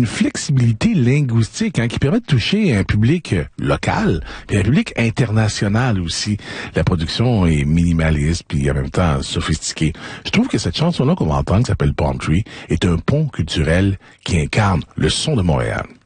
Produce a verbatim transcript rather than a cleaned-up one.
une flexibilité linguistique hein, qui permet de toucher un public local et un public international aussi. La production est minimaliste puis en même temps sophistiquée. Je trouve que cette chanson-là qu'on va entendre, qui s'appelle Palm Tree, est un pont culturel qui incarne le son de Montréal.